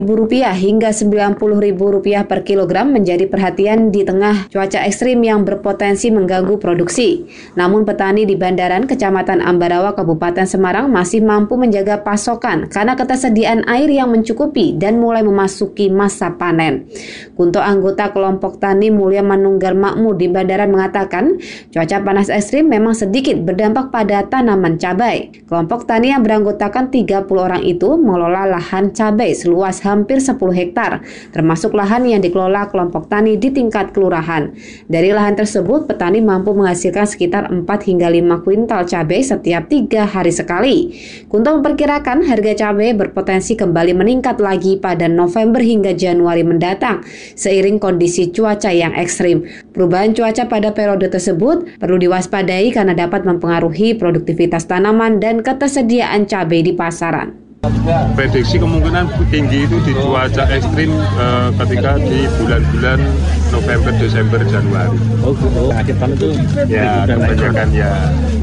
Rp80.000 hingga Rp90.000 per kilogram menjadi perhatian di tengah cuaca ekstrim yang berpotensi mengganggu produksi. Namun petani di Bandaran, Kecamatan Ambarawa, Kabupaten Semarang masih mampu menjaga pasokan karena ketersediaan air yang mencukupi dan mulai memasuki masa panen. Kunto, anggota kelompok tani Mulia Manunggal Makmur di Bandaran, mengatakan cuaca panas ekstrim memang sedikit berdampak pada tanaman cabai. Kelompok tani yang beranggotakan 30 orang itu mengelola lahan cabai seluas hampir 10 hektar, termasuk lahan yang dikelola kelompok tani di tingkat kelurahan. Dari lahan tersebut, petani mampu menghasilkan sekitar 4 hingga 5 kuintal cabai setiap 3 hari sekali. Kunto memperkirakan harga cabai berpotensi kembali meningkat lagi pada November hingga Januari mendatang, seiring kondisi cuaca yang ekstrim. Perubahan cuaca pada periode tersebut perlu diwaspadai karena dapat mempengaruhi produktivitas tanaman dan ketersediaan cabai di pasaran. Prediksi kemungkinan tinggi itu di cuaca ekstrim ketika di bulan-bulan November, Desember, Januari. Oh gitu. Akhir tahun itu ya kebanyakan ya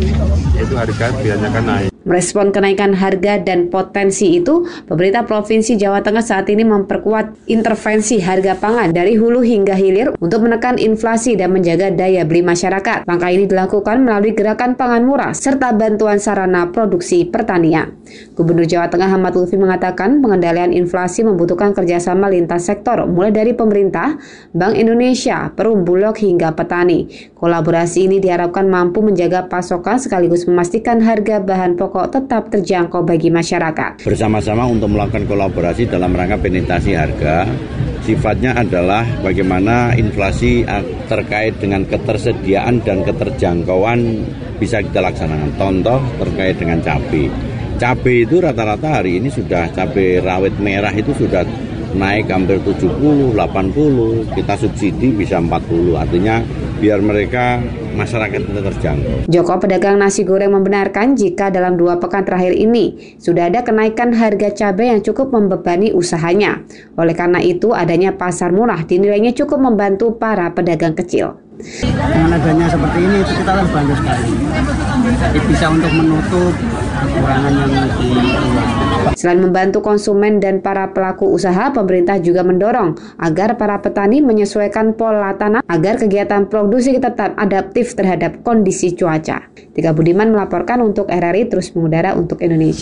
itu harga biasanya kan naik. Merespon kenaikan harga dan potensi itu, pemerintah Provinsi Jawa Tengah saat ini memperkuat intervensi harga pangan dari hulu hingga hilir untuk menekan inflasi dan menjaga daya beli masyarakat. Langkah ini dilakukan melalui gerakan pangan murah serta bantuan sarana produksi pertanian. Gubernur Jawa Tengah Ahmad Lutfi mengatakan pengendalian inflasi membutuhkan kerjasama lintas sektor, mulai dari pemerintah, Bank Indonesia, Perum, Bulog hingga petani. Kolaborasi ini diharapkan mampu menjaga pasokan sekaligus memastikan harga bahan pokok tetap terjangkau bagi masyarakat. Bersama-sama untuk melakukan kolaborasi dalam rangka penetrasi harga, sifatnya adalah bagaimana inflasi terkait dengan ketersediaan dan keterjangkauan bisa kita laksanakan. Contoh terkait dengan cabai. Cabai itu rata-rata hari ini sudah cabai rawit merah itu sudah naik hampir 70, 80, kita subsidi bisa 40, artinya biar mereka masyarakat itu terjangkau. Joko, pedagang nasi goreng, membenarkan jika dalam 2 pekan terakhir ini sudah ada kenaikan harga cabai yang cukup membebani usahanya. Oleh karena itu, adanya pasar murah dinilainya cukup membantu para pedagang kecil. Dengan adanya seperti ini itu kita bantu sekali. Jadi bisa untuk menutup kekurangan yang di luar. Selain membantu konsumen dan para pelaku usaha, pemerintah juga mendorong agar para petani menyesuaikan pola tanam agar kegiatan produksi tetap adaptif terhadap kondisi cuaca. Tika Budiman melaporkan untuk RRI Terus Mengudara untuk Indonesia.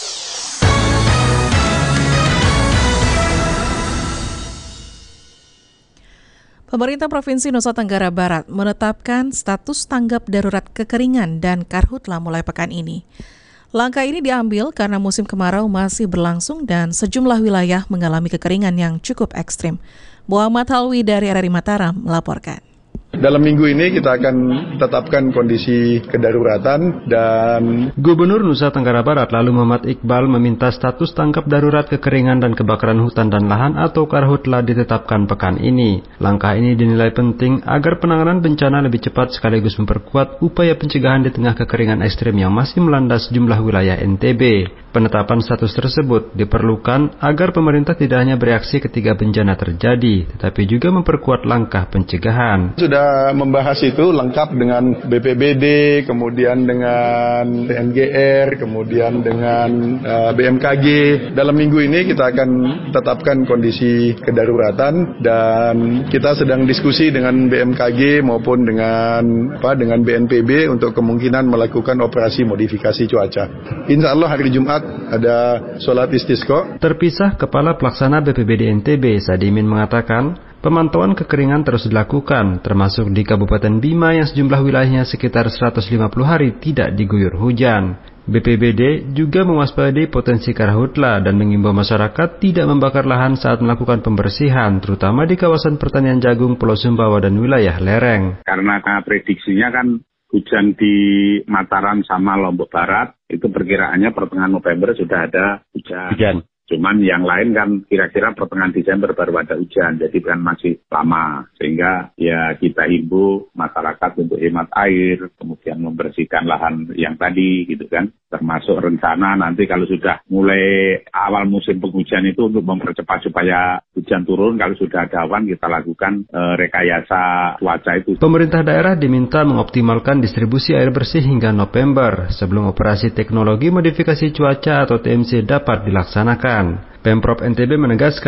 Pemerintah Provinsi Nusa Tenggara Barat menetapkan status tanggap darurat kekeringan dan karhutla mulai pekan ini. Langkah ini diambil karena musim kemarau masih berlangsung dan sejumlah wilayah mengalami kekeringan yang cukup ekstrim. Muhammad Halwi dari RRI Mataram melaporkan. Dalam minggu ini kita akan tetapkan kondisi kedaruratan dan Gubernur Nusa Tenggara Barat lalu Muhammad Iqbal meminta status tanggap darurat kekeringan dan kebakaran hutan dan lahan atau karhutla ditetapkan pekan ini. Langkah ini dinilai penting agar penanganan bencana lebih cepat sekaligus memperkuat upaya pencegahan di tengah kekeringan ekstrim yang masih melanda sejumlah wilayah NTB. Penetapan status tersebut diperlukan agar pemerintah tidak hanya bereaksi ketika bencana terjadi, tetapi juga memperkuat langkah pencegahan. Sudah membahas itu lengkap dengan BPBD, kemudian dengan TNGR, kemudian dengan BMKG. Dalam minggu ini kita akan tetapkan kondisi kedaruratan dan kita sedang diskusi dengan BMKG maupun dengan BNPB untuk kemungkinan melakukan operasi modifikasi cuaca. Insya Allah hari Jumat ada sholat istisqa. Terpisah, Kepala Pelaksana BPBD NTB Sadimin mengatakan pemantauan kekeringan terus dilakukan, termasuk di Kabupaten Bima yang sejumlah wilayahnya sekitar 150 hari tidak diguyur hujan. BPBD juga mewaspadai potensi karhutla dan mengimbau masyarakat tidak membakar lahan saat melakukan pembersihan, terutama di kawasan pertanian jagung Pulau Sumbawa dan wilayah lereng. Karena prediksinya kan hujan di Mataram sama Lombok Barat, itu perkiraannya pertengahan November sudah ada hujan. Cuman yang lain kan kira-kira pertengahan Desember baru ada hujan, jadi kan masih lama. Sehingga ya kita himbau masyarakat untuk hemat air, kemudian membersihkan lahan yang tadi gitu kan. Termasuk rencana nanti kalau sudah mulai awal musim penghujan itu untuk mempercepat supaya hujan turun, kalau sudah ada awan kita lakukan rekayasa cuaca itu. Pemerintah daerah diminta mengoptimalkan distribusi air bersih hingga November sebelum operasi teknologi modifikasi cuaca atau TMC dapat dilaksanakan. kebakaran. Pemprov NTB menegaskan